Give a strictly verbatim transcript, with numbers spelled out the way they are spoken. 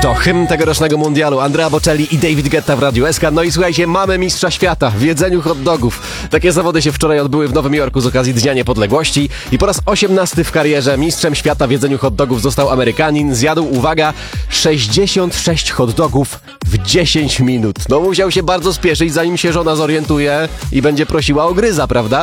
To hymn tegorocznego mundialu. Andrea Bocelli i David Guetta w Radiu S K. No i słuchajcie, mamy mistrza świata w jedzeniu hot dogów. Takie zawody się wczoraj odbyły w Nowym Jorku z okazji Dnia Niepodległości i po raz osiemnasty w karierze mistrzem świata w jedzeniu hot dogów został Amerykanin. Zjadł, uwaga, sześćdziesiąt sześć hot dogów w dziesięć minut. No musiał się bardzo spieszyć, zanim się żona zorientuje i będzie prosiła o gryza, prawda?